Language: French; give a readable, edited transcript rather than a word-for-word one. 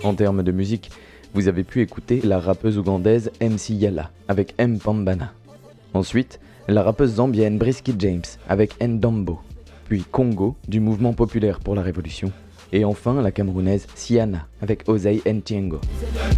En termes de musique, vous avez pu écouter la rappeuse ougandaise MC Yala avec M Pambana. Ensuite, la rappeuse zambienne Brisky James avec Ndambo. Puis Congo du mouvement populaire pour la révolution. Et enfin, la camerounaise Siana avec Osei Ntiengo.